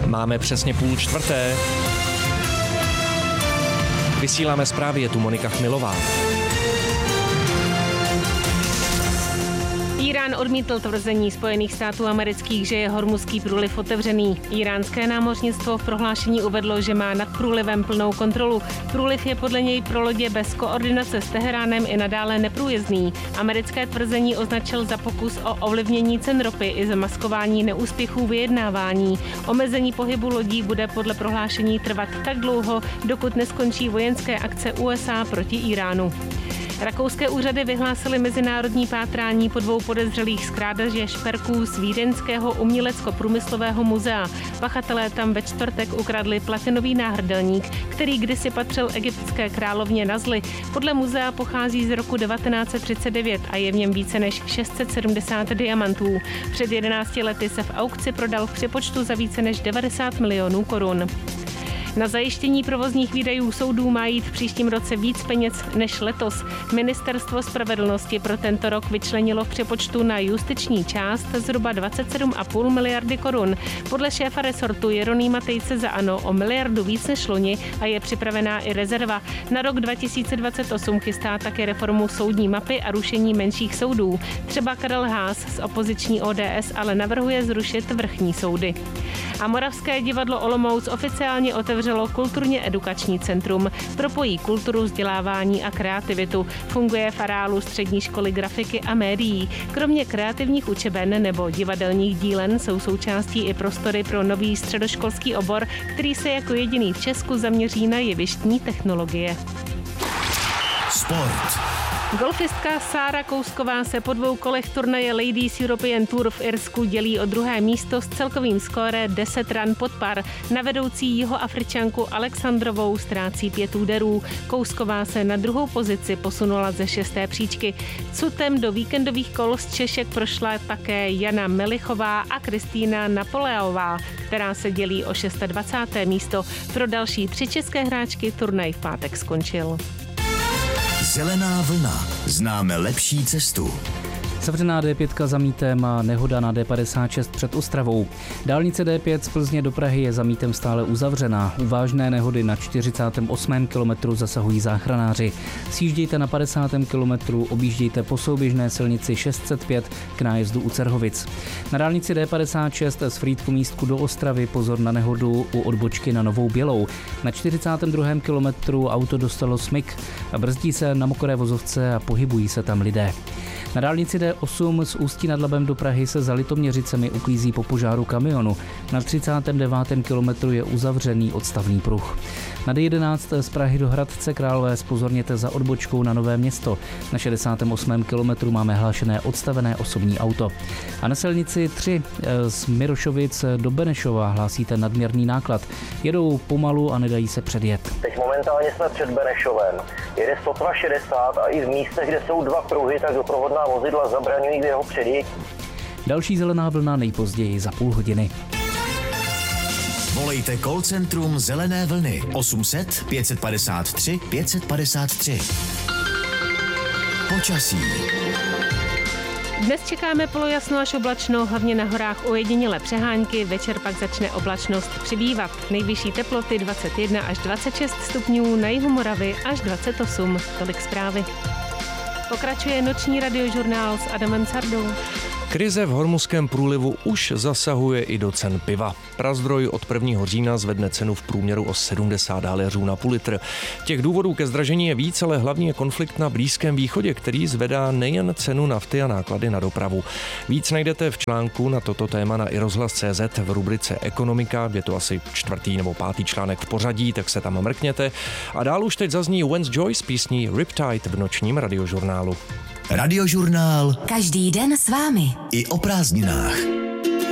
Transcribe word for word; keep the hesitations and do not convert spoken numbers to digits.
Máme přesně půl čtvrté. Vysíláme zprávy, je tu Monika Chmilová. Írán odmítl tvrzení Spojených států amerických, že je Hormuzský průliv otevřený. Íránské námořnictvo v prohlášení uvedlo, že má nad průlivem plnou kontrolu. Průliv je podle něj pro lodě bez koordinace s Teheránem i nadále neprůjezdný. Americké tvrzení označil za pokus o ovlivnění cen ropy i zamaskování neúspěchů vyjednávání. Omezení pohybu lodí bude podle prohlášení trvat tak dlouho, dokud neskončí vojenské akce U S A proti Íránu. Rakouské úřady vyhlásily mezinárodní pátrání po dvou podezřelých z krádeže šperků z vídeňského umělecko-průmyslového muzea. Pachatelé tam ve čtvrtek ukradli platinový náhrdelník, který kdysi patřil egyptské královně Nazli. Podle muzea pochází z roku devatenáct set třicet devět a je v něm více než šest set sedmdesát diamantů. Před jedenácti lety se v aukci prodal v přepočtu za více než devadesát milionů korun. Na zajištění provozních výdajů soudů má jít v příštím roce víc peněz než letos. Ministerstvo spravedlnosti pro tento rok vyčlenilo v přepočtu na justiční část zhruba dvacet sedm celá pět miliardy korun. Podle šéfa resortu Jeronýma Tejce za ANO o miliardu víc než loni a je připravená i rezerva. Na rok dva tisíce dvacet osm chystá také reformu soudní mapy a rušení menších soudů. Třeba Karel Haas z opoziční O D S ale navrhuje zrušit vrchní soudy. A Moravské divadlo Olomouc oficiálně otevřelo kulturně edukační centrum. Propojí kulturu, vzdělávání a kreativitu. Funguje v areálu střední školy grafiky a médií. Kromě kreativních učeben nebo divadelních dílen jsou součástí i prostory pro nový středoškolský obor, který se jako jediný v Česku zaměří na jevištní technologie. Sport. Golfistka Sára Kousková se po dvou kolech turnaje Ladies European Tour v Irsku dělí o druhé místo s celkovým skóre deset ran pod par. Na vedoucí Jihoafričanku Alexandrovou ztrácí pět úderů. Kousková se na druhou pozici posunula ze šesté příčky. Cutem do víkendových kol z Češek prošla také Jana Melichová a Kristýna Napoleová, která se dělí o dvacáté šesté místo. Pro další tři české hráčky turnaj v pátek skončil. Zelená vlna. Známe lepší cestu. Zavřená D pět za mýtem a nehoda na D padesát šest před Ostravou. Dálnice D pět z Plzně do Prahy je za mýtem stále uzavřená. U vážné nehody na čtyřicátém osmém kilometru zasahují záchranáři. Sjíždějte na padesátém kilometru, objíždějte po souběžné silnici šest set pět k nájezdu u Cerhovic. Na dálnici D padesát šest z Frýdku-Místku do Ostravy pozor na nehodu u odbočky na Novou Bělou. Na čtyřicátém druhém kilometru auto dostalo smyk a brzdí se na mokré vozovce a pohybují se tam lidé. Na dálnici D osm z Ústí nad Labem do Prahy se za Litoměřicemi uklízí po požáru kamionu. Na třicátém devátém kilometru je uzavřený odstavný pruh. Na D jedenáct z Prahy do Hradce Králové zpozorněte za odbočkou na Nové Město. Na šedesátém osmém kilometru máme hlášené odstavené osobní auto. A na silnici tři z Mirošovic do Benešova hlásíte nadměrný náklad. Jedou pomalu a nedají se předjet. Teď momentálně jsme před Benešovem. Jede sotva šedesát a i v místech, kde jsou dva pruhy, tak doprovodná vozidla zabraňují k jeho předjetí. Další zelená vlna nejpozději za půl hodiny. Volejte call centrum Zelené vlny osm set pět padesát tři pět padesát tři. Počasí. Dnes čekáme polojasno až oblačno, hlavně na horách ojedinělé přehánky, večer pak začne oblačnost přibývat. Nejvyšší teploty dvacet jedna až dvacet šest stupňů, na jihu Moravy až dvacet osm. Tolik zprávy. Pokračuje noční radiožurnál s Adamem Sardou. Krize v Hormuzském průlivu už zasahuje i do cen piva. Prazdroj od prvního října zvedne cenu v průměru o sedmdesát haléřů na půl litr. Těch důvodů ke zdražení je víc, ale hlavně Konflikt na Blízkém východě, který zvedá nejen cenu nafty a náklady na dopravu. Víc najdete v článku na toto téma na iRozhlas tečka cé zet v rubrice Ekonomika, je to asi čtvrtý nebo pátý článek v pořadí, tak se tam mrkněte. A dál už teď zazní Wens Joyce písní Riptide v nočním radiožurnálu. Radiožurnál. Každý den s vámi. I o prázdninách.